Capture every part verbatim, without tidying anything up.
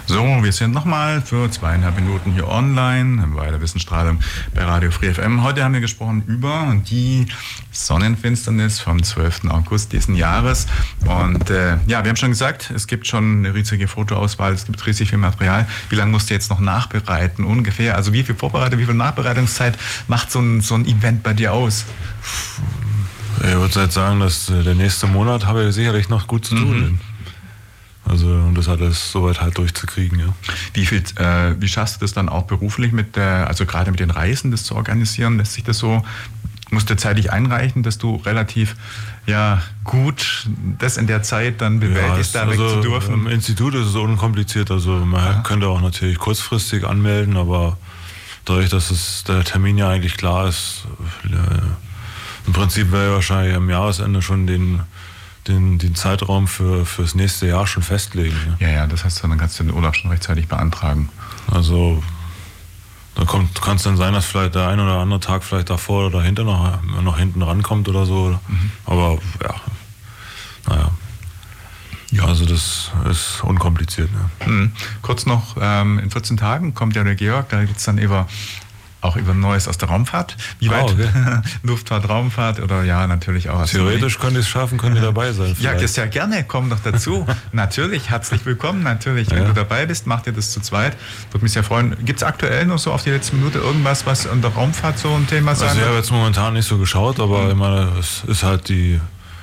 So, wir sind nochmal für zweieinhalb Minuten hier online bei der Wissensstrahlung bei Radio Free F M. Heute haben wir gesprochen über die Sonnenfinsternis vom zwölften August diesen Jahres. Und äh, ja, wir haben schon gesagt, es gibt schon eine riesige Fotoauswahl, es gibt riesig viel Material. Wie lange musst du jetzt noch nachbereiten ungefähr? Also wie viel Vorbereitung, wie viel Nachbereitungszeit macht so ein, so ein Event bei dir aus? Ich würde halt sagen, dass der nächste Monat habe ich sicherlich noch gut zu tun. Mhm. Also und das alles soweit halt durchzukriegen, ja. Wie viel, äh, wie schaffst du das dann auch beruflich mit der, also gerade mit den Reisen, das zu organisieren? Lässt sich das so, musst du zeitlich einreichen, dass du relativ ja gut das in der Zeit dann bewältigst, ja, da also weg zu dürfen? Im Institut ist es unkompliziert, also man ja. könnte auch natürlich kurzfristig anmelden, aber dadurch, dass es der Termin ja eigentlich klar ist, äh, im Prinzip wäre wahrscheinlich am Jahresende schon den, den, den Zeitraum für fürs nächste Jahr schon festlegen. Ja, ja, ja, das heißt, dann kannst du den Urlaub schon rechtzeitig beantragen. Also da kommt, kann es dann sein, dass vielleicht der ein oder andere Tag vielleicht davor oder dahinter noch, noch hinten rankommt oder so. Mhm. Aber ja, naja. Ja. Also das ist unkompliziert. Ne? Mhm. Kurz noch, ähm, in vierzehn Tagen kommt ja der Georg, da geht es dann über auch über Neues aus der Raumfahrt. Wie weit? Oh, okay. Luftfahrt, Raumfahrt oder ja, natürlich auch. Theoretisch könnte ich es schaffen, könnte dabei sein. Ja, das ja gerne, komm doch dazu. Natürlich, herzlich willkommen, natürlich. Ja. Wenn du dabei bist, macht ihr das zu zweit. Würde mich sehr freuen. Gibt es aktuell noch so auf die letzte Minute irgendwas, was an der Raumfahrt so ein Thema sein wird? Also ich habe jetzt momentan nicht so geschaut, aber mhm. ich meine, es ist halt die,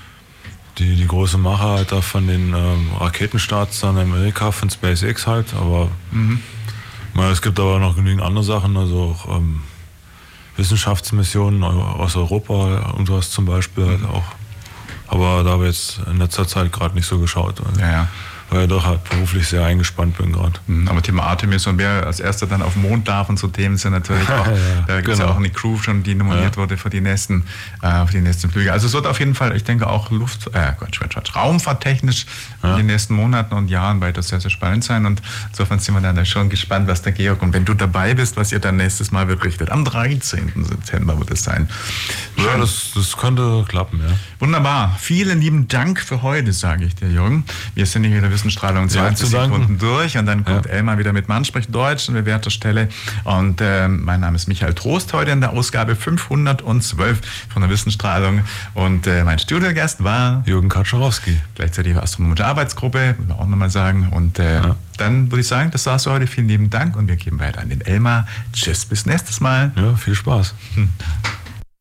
die, die große Mache halt da von den ähm, Raketenstarts in Amerika, von SpaceX halt, aber mhm. Es gibt aber noch genügend andere Sachen, also auch ähm, Wissenschaftsmissionen aus Europa und sowas zum Beispiel halt auch. Aber da habe ich jetzt in letzter Zeit gerade nicht so geschaut. Also. Ja, ja. Weil ich doch halt beruflich sehr eingespannt bin gerade. Aber Thema Artemis und wer als erster dann auf den Mond darf und so Themen sind natürlich auch, ja, da gibt es genau. ja auch eine Crew schon, die nominiert ja. wurde für die nächsten, äh, für die nächsten Flüge. Also es wird auf jeden Fall, ich denke auch Luft, äh, Quatsch, Quatsch, Quatsch, Raumfahrttechnisch ja. in den nächsten Monaten und Jahren weiter sehr, sehr spannend sein und insofern sind wir dann schon gespannt, was der Georg und wenn du dabei bist, was ihr dann nächstes Mal berichtet. Am dreizehnten September wird es sein. Ja, das, das könnte klappen, ja. Wunderbar. Vielen lieben Dank für heute, sage ich dir, Jürgen. Wir sind hier wieder Wissensstrahlung zwanzig ja, Sekunden durch und dann kommt ja. Elmar wieder mit Mann spricht Deutsch an bewährter Stelle und äh, mein Name ist Michael Trost, heute in der Ausgabe fünfhundertzwölf von der Wissensstrahlung und äh, mein Studiogast war Jürgen Kaczorowski. Gleichzeitig astronomische Arbeitsgruppe, will man auch nochmal sagen und äh, ja. dann würde ich sagen, das war's für heute. Vielen lieben Dank und wir geben weiter an den Elmar. Tschüss, bis nächstes Mal. Ja, viel Spaß. Hm.